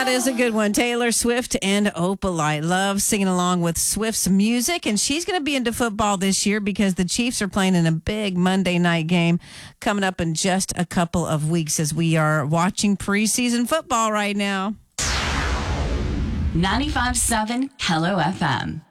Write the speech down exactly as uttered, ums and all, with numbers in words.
That is a good one. Taylor Swift and Opal. I love singing along with Swift's music, and she's going to be into football this year because the Chiefs are playing in a big Monday night game coming up in just a couple of weeks as we are watching preseason football right now. ninety-five point seven Hello F M.